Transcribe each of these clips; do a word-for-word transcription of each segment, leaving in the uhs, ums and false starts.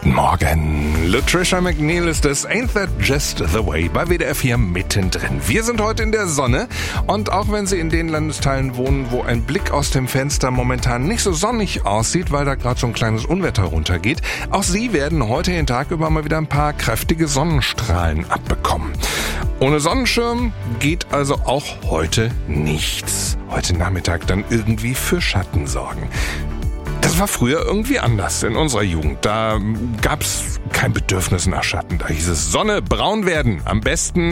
Guten Morgen. Latricia McNeil ist es. Ain't That Just the Way bei W D F hier mittendrin. Wir sind heute in der Sonne und auch wenn Sie in den Landesteilen wohnen, wo ein Blick aus dem Fenster momentan nicht so sonnig aussieht, weil da gerade so ein kleines Unwetter runtergeht, auch Sie werden heute den Tag über mal wieder ein paar kräftige Sonnenstrahlen abbekommen. Ohne Sonnenschirm geht also auch heute nichts. Heute Nachmittag dann irgendwie für Schatten sorgen. Das war früher irgendwie anders in unserer Jugend. Da gab's kein Bedürfnis nach Schatten. Da hieß es Sonne, braun werden. Am besten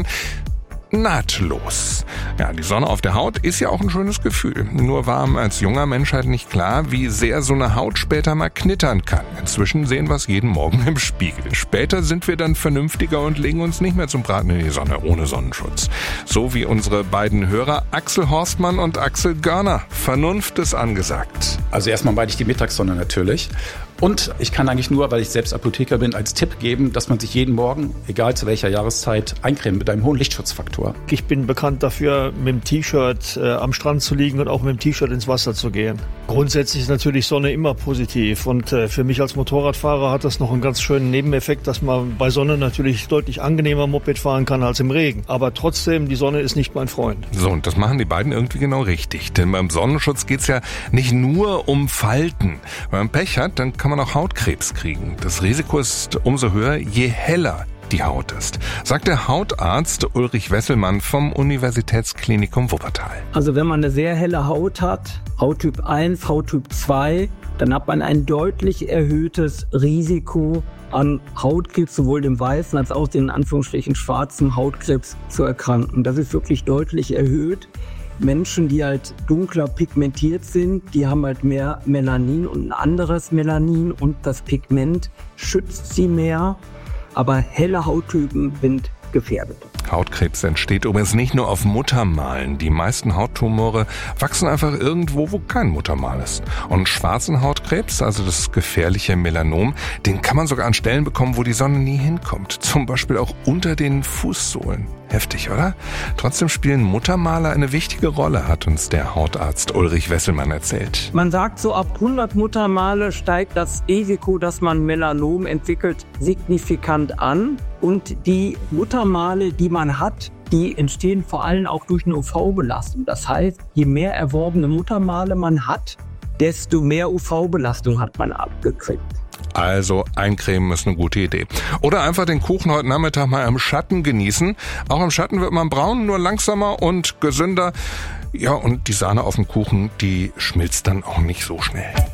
nahtlos. Ja, die Sonne auf der Haut ist ja auch ein schönes Gefühl. Nur war mir als junger Mensch halt nicht klar, wie sehr so eine Haut später mal knittern kann. Inzwischen sehen wir es jeden Morgen im Spiegel. Später sind wir dann vernünftiger und legen uns nicht mehr zum Braten in die Sonne ohne Sonnenschutz. So wie unsere beiden Hörer Axel Horstmann und Axel Görner. Vernunft ist angesagt. Also erstmal meide ich die Mittagssonne natürlich. Und ich kann eigentlich nur, weil ich selbst Apotheker bin, als Tipp geben, dass man sich jeden Morgen, egal zu welcher Jahreszeit, eincremt mit einem hohen Lichtschutzfaktor. Ich bin bekannt dafür, mit dem T-Shirt äh, am Strand zu liegen und auch mit dem T-Shirt ins Wasser zu gehen. Grundsätzlich ist natürlich Sonne immer positiv und äh, für mich als Motorradfahrer hat das noch einen ganz schönen Nebeneffekt, dass man bei Sonne natürlich deutlich angenehmer Moped fahren kann als im Regen. Aber trotzdem, die Sonne ist nicht mein Freund. So, und das machen die beiden irgendwie genau richtig. Denn beim Sonnenschutz geht's ja nicht nur um Falten. Wenn man Pech hat, dann kann man auch Hautkrebs kriegen. Das Risiko ist umso höher, je heller die Haut ist, sagt der Hautarzt Ulrich Wesselmann vom Universitätsklinikum Wuppertal. Also wenn man eine sehr helle Haut hat, Hauttyp eins, Hauttyp zwei, dann hat man ein deutlich erhöhtes Risiko an Hautkrebs, sowohl dem weißen als auch den in Anführungsstrichen schwarzen Hautkrebs zu erkranken. Das ist wirklich deutlich erhöht. Menschen, die halt dunkler pigmentiert sind, die haben halt mehr Melanin und ein anderes Melanin und das Pigment schützt sie mehr, aber helle Hauttypen sind gefährdet. Hautkrebs entsteht übrigens nicht nur auf Muttermalen. Die meisten Hauttumore wachsen einfach irgendwo, wo kein Muttermal ist. Und schwarzen Hautkrebs, also das gefährliche Melanom, den kann man sogar an Stellen bekommen, wo die Sonne nie hinkommt. Zum Beispiel auch unter den Fußsohlen. Heftig, oder? Trotzdem spielen Muttermale eine wichtige Rolle, hat uns der Hautarzt Ulrich Wesselmann erzählt. Man sagt, so ab hundert Muttermale steigt das Risiko, dass man Melanom entwickelt, signifikant an. Und die Muttermale, die man hat, die entstehen vor allem auch durch eine U V-Belastung. Das heißt, je mehr erworbene Muttermale man hat, desto mehr U V-Belastung hat man abgekriegt. Also eincremen ist eine gute Idee. Oder einfach den Kuchen heute Nachmittag mal im Schatten genießen. Auch im Schatten wird man braun, nur langsamer und gesünder. Ja, und die Sahne auf dem Kuchen, die schmilzt dann auch nicht so schnell.